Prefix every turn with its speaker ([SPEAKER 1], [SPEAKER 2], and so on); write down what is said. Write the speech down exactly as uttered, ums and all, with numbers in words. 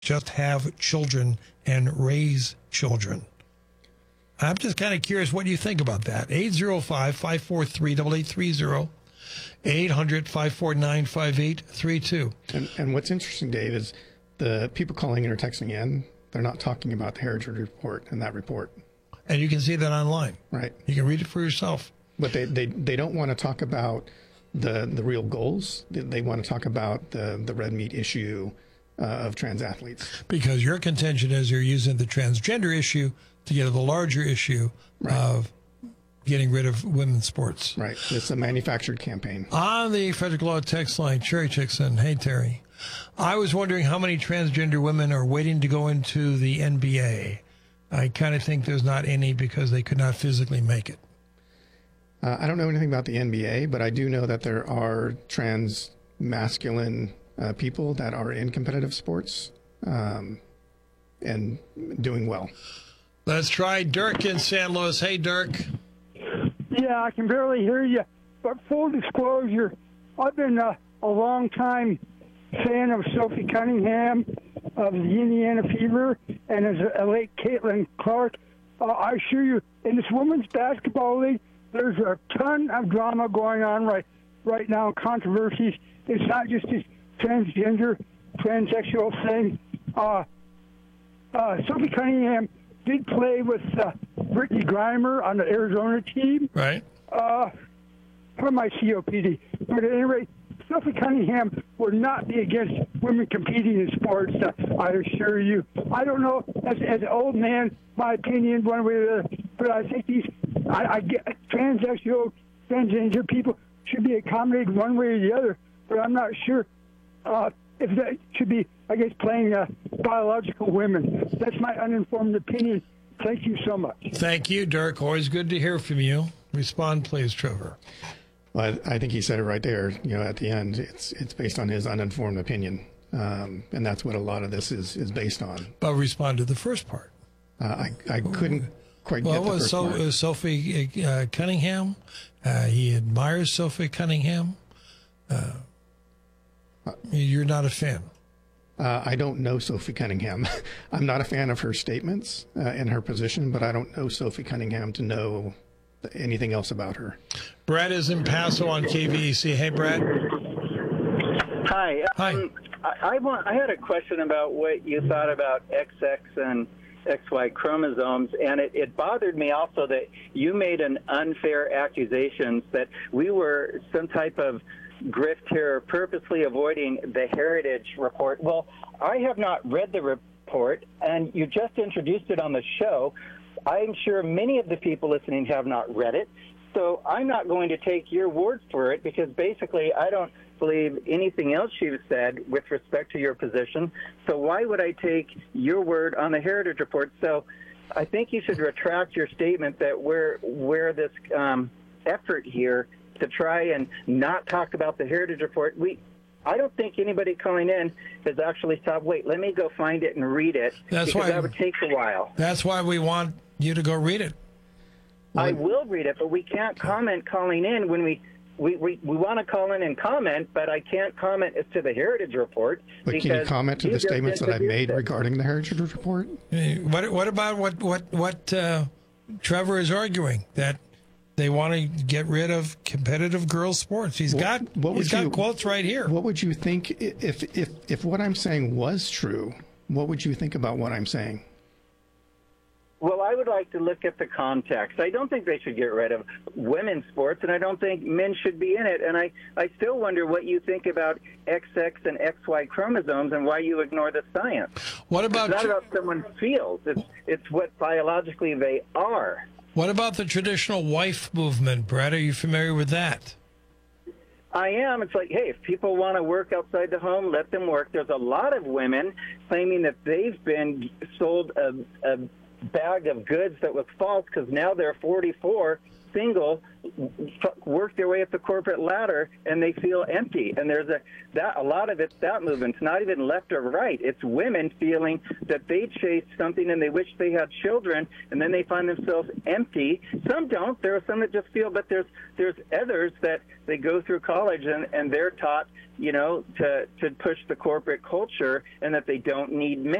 [SPEAKER 1] just have children and raise children. I'm just kind of curious what you think about that. eight zero five, five four three, eight eight three zero, eight hundred, five four nine, five eight three two.
[SPEAKER 2] And, and what's interesting, Dave, is the people calling in or texting in, they're not talking about the Heritage Report and that report.
[SPEAKER 1] And you can see that online.
[SPEAKER 2] Right.
[SPEAKER 1] You can read it for yourself.
[SPEAKER 2] But they, they, they don't want to talk about the the real goals. They, they want to talk about the, the red meat issue uh, of trans athletes.
[SPEAKER 1] Because your contention is you're using the transgender issue to get to the larger issue right. of getting rid of women's sports.
[SPEAKER 2] Right. It's a manufactured campaign.
[SPEAKER 1] On the Frederick Law text line, Cherry Chickson. Hey, Terry. I was wondering how many transgender women are waiting to go into the N B A. I kind of think there's not any because they could not physically make it.
[SPEAKER 2] Uh, I don't know anything about the N B A, but I do know that there are trans masculine uh, people that are in competitive sports um, and doing well.
[SPEAKER 1] Let's try Dirk in San Luis. Hey, Dirk.
[SPEAKER 3] Yeah, I can barely hear you. But full disclosure, I've been uh, a long time fan of Sophie Cunningham of the Indiana Fever and as a, a late Caitlin Clark. Uh, I assure you, in this women's basketball league, there's a ton of drama going on right right now, controversies. It's not just this transgender, transsexual thing. Uh, uh, Sophie Cunningham did play with uh, Brittany Griner on the Arizona team.
[SPEAKER 1] Right.
[SPEAKER 3] Uh, from my C O P D. But at any rate, Sophie Cunningham would not be against women competing in sports, uh, I assure you. I don't know, as, as an old man, my opinion, one way or the other, but I think these I, I get, transsexual, transgender people should be accommodated one way or the other, but I'm not sure uh, if that should be, I guess, playing uh, biological women. That's my uninformed opinion. Thank you so much.
[SPEAKER 1] Thank you, Dirk. Always good to hear from you. Respond, please, Trevor.
[SPEAKER 2] Well, I think he said it right there. You know, at the end, it's it's based on his uninformed opinion, um, and that's what a lot of this is, is based on.
[SPEAKER 1] But respond to the first part.
[SPEAKER 2] Uh, I I couldn't quite
[SPEAKER 1] well,
[SPEAKER 2] get the
[SPEAKER 1] was
[SPEAKER 2] first
[SPEAKER 1] so,
[SPEAKER 2] part.
[SPEAKER 1] was Sophie uh, Cunningham. Uh, he admires Sophie Cunningham. Uh, you're not a fan.
[SPEAKER 2] Uh, I don't know Sophie Cunningham. I'm not a fan of her statements uh, and her position, but I don't know Sophie Cunningham to know anything else about her.
[SPEAKER 1] Brad is in Paso on K V E C. Hey, Brad.
[SPEAKER 4] Hi.
[SPEAKER 1] Hi.
[SPEAKER 4] Um, I, I, want, I had a question about what you thought about X X and X Y chromosomes, and it, it bothered me also that you made an unfair accusation that we were some type of grift here, purposely avoiding the Heritage Report. Well, I have not read the report, and you just introduced it on the show. I'm sure many of the people listening have not read it, so I'm not going to take your word for it because basically I don't believe anything else you've said with respect to your position. So why would I take your word on the Heritage Report? So I think you should retract your statement that we're, we're this um, effort here to try and not talk about the Heritage Report. We, I don't think anybody calling in has actually stopped. Wait, let me go find it and read it.
[SPEAKER 1] That's
[SPEAKER 4] because
[SPEAKER 1] why
[SPEAKER 4] that would take a while.
[SPEAKER 1] That's why we want you to go read it.
[SPEAKER 4] I will read it, but we can't comment calling in when we we, we, we want to call in and comment, but I can't comment as to the Heritage Report.
[SPEAKER 2] But can you comment to the statements that I made
[SPEAKER 4] it.
[SPEAKER 2] regarding the Heritage Report?
[SPEAKER 1] What what about what what what uh, Trevor is arguing that they want to get rid of competitive girls' sports? He's
[SPEAKER 2] what,
[SPEAKER 1] got
[SPEAKER 2] what
[SPEAKER 1] he's got
[SPEAKER 2] you,
[SPEAKER 1] quotes right here.
[SPEAKER 2] What would you think if if if what I'm saying was true? What would you think about what I'm saying?
[SPEAKER 4] Well, I would like to look at the context. I don't think they should get rid of women's sports, and I don't think men should be in it. And I, I still wonder what you think about X X and X Y chromosomes and why you ignore the science.
[SPEAKER 1] What about
[SPEAKER 4] it's not about someone feels. It's, it's what biologically they are.
[SPEAKER 1] What about the traditional wife movement, Brad? Are you familiar with that?
[SPEAKER 4] I am. It's like, hey, if people want to work outside the home, let them work. There's a lot of women claiming that they've been sold a, a bag of goods that was false because now they're forty-four single work their way up the corporate ladder and they feel empty. And there's a that a lot of it's that movement. It's not even left or right. It's women feeling that they chased something and they wish they had children, and then they find themselves empty. Some don't. There are some that just feel, but there's there's others that they go through college and, and they're taught, you know, to to push the corporate culture and that they don't need men.